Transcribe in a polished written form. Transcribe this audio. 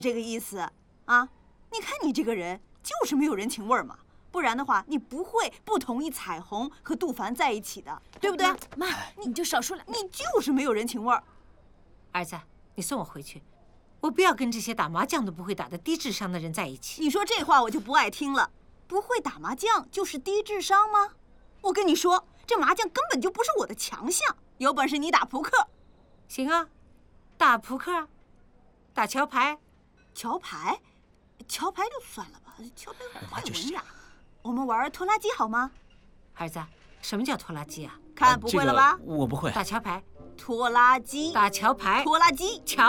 这个意思啊！你看你这个人就是没有人情味儿嘛，不然的话你不会不同意彩虹和杜凡在一起的，对不对？ 妈，你就少说两， 你就是没有人情味儿。 儿子，你送我回去，我不要跟这些打麻将都不会打的低智商的人在一起。 你说这话我就不爱听了。不会打麻将就是低智商吗？我跟你说，这麻将根本就不是我的强项，有本事你打扑克。 行啊，打扑克，打桥牌。 桥牌就算了吧，桥牌太文雅。我们玩拖拉机好吗？ 儿子，什么叫拖拉机啊？ 看不会了吧？ 我不会。 打桥牌。 拖拉机。 打桥牌。 拖拉机。 桥。